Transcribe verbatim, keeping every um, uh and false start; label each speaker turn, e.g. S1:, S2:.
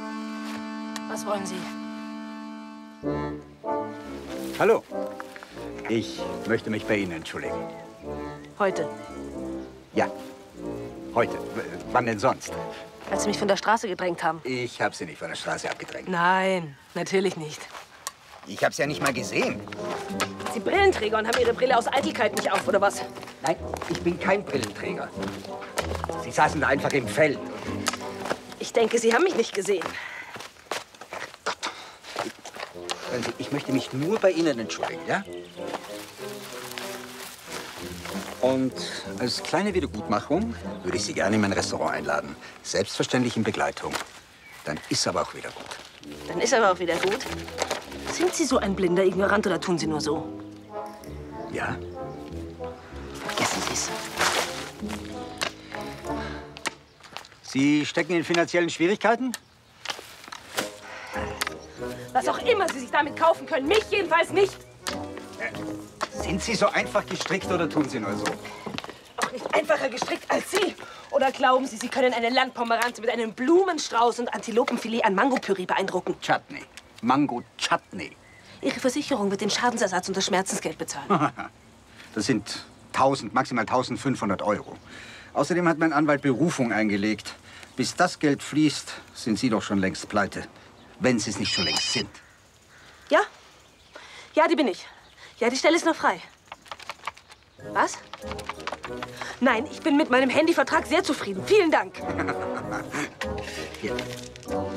S1: Was wollen Sie?
S2: Hallo. Ich möchte mich bei Ihnen entschuldigen.
S1: Heute.
S2: Ja, heute. W wann denn sonst?
S1: Als Sie mich von der Straße gedrängt haben.
S2: Ich habe Sie nicht von der Straße abgedrängt.
S1: Nein, natürlich nicht.
S2: Ich habe es ja nicht mal gesehen.
S1: Sie Brillenträger und haben Ihre Brille aus Eitelkeit nicht auf, oder was?
S2: Nein, ich bin kein Brillenträger. Sie saßen da einfach im Feld.
S1: Ich denke, Sie haben mich nicht gesehen.
S2: Hören Sie, ich möchte mich nur bei Ihnen entschuldigen, ja? Und als kleine Wiedergutmachung würde ich Sie gerne in mein Restaurant einladen. Selbstverständlich in Begleitung. Dann ist aber auch wieder gut.
S1: Dann ist aber auch wieder gut. Sind Sie so ein blinder Ignorant oder tun Sie nur so?
S2: Ja?
S1: Vergessen Sie es.
S2: Sie stecken in finanziellen Schwierigkeiten?
S1: Was auch immer Sie sich damit kaufen können, mich jedenfalls nicht.
S2: Sind Sie so einfach gestrickt oder tun Sie nur so?
S1: Auch nicht einfacher gestrickt als Sie. Oder glauben Sie, Sie können eine Landpomeranze mit einem Blumenstrauß und Antilopenfilet an Mangopüree beeindrucken?
S2: Chutney. Mango-Chutney.
S1: Ihre Versicherung wird den Schadensersatz und das Schmerzensgeld bezahlen.
S2: Das sind tausend, maximal tausendfünfhundert Euro. Außerdem hat mein Anwalt Berufung eingelegt. Bis das Geld fließt, sind Sie doch schon längst pleite. Wenn Sie es nicht schon längst sind.
S1: Ja? Ja, die bin ich. Ja, die Stelle ist noch frei. Was? Nein, ich bin mit meinem Handyvertrag sehr zufrieden. Vielen Dank.
S2: Hier.